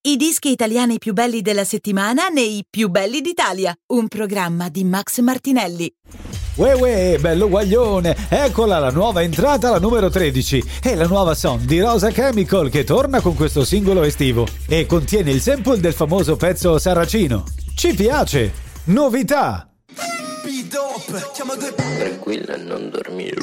I dischi italiani più belli della settimana nei più belli d'Italia. Un programma di Max Martinelli. Uè, bello guaglione, eccola la nuova entrata, la numero 13, è la nuova song di Rosa Chemical che torna con questo singolo estivo e contiene il sample del famoso pezzo Saracino. Ci piace! Novità! Tranquilla e non dormire.